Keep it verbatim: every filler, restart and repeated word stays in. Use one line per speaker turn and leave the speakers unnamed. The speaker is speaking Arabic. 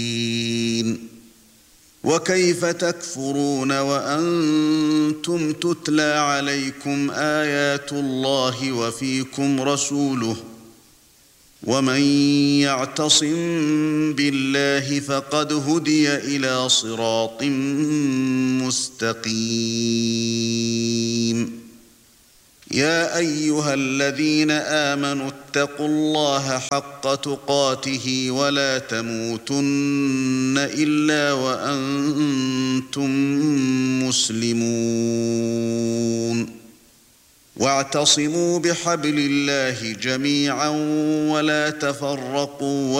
وكيف تكفرون وأنتم تتلى عليكم آيات الله وفيكم رسوله ومن يعتصم بالله فقد هدي إلى صراط مستقيم يا أيها الذين آمنوا اتقوا الله حق تقاته ولا تموتن إلا وأنتم مسلمون واعتصموا بحبل الله جميعا ولا تفرقوا